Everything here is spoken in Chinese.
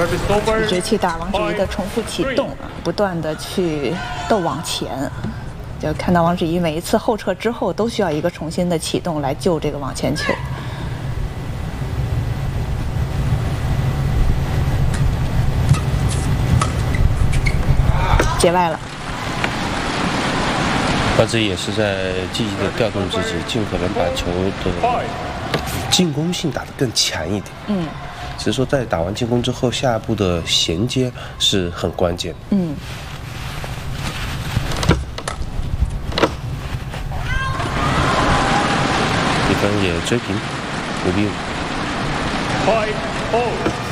一直去打王治怡的重复启动啊，不断的去斗往前。就看到王治怡每一次后撤之后，都需要一个重新的启动来救这个网前球。界外了。 王治怡也是在积极的调动自己，尽可能把球的进攻性打得更强一点。只是说在打完进攻之后，下一步的衔接是很关键。比分也追平5-5。